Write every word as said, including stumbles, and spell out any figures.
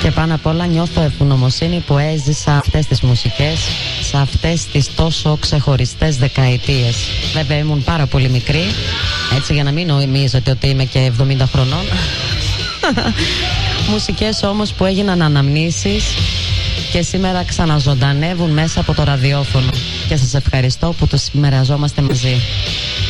Και πάνω απ' όλα νιώθω ευγνωμοσύνη που έζησα αυτές τις μουσικές σε αυτές τις τόσο ξεχωριστές δεκαετίες. Βέβαια ήμουν πάρα πολύ μικρή, έτσι για να μην νομίζετε ότι είμαι και εβδομήντα χρονών. Μουσικές όμως που έγιναν αναμνήσεις και σήμερα ξαναζωντανεύουν μέσα από το ραδιόφωνο. Και σας ευχαριστώ που τους μοιραζόμαστε μαζί.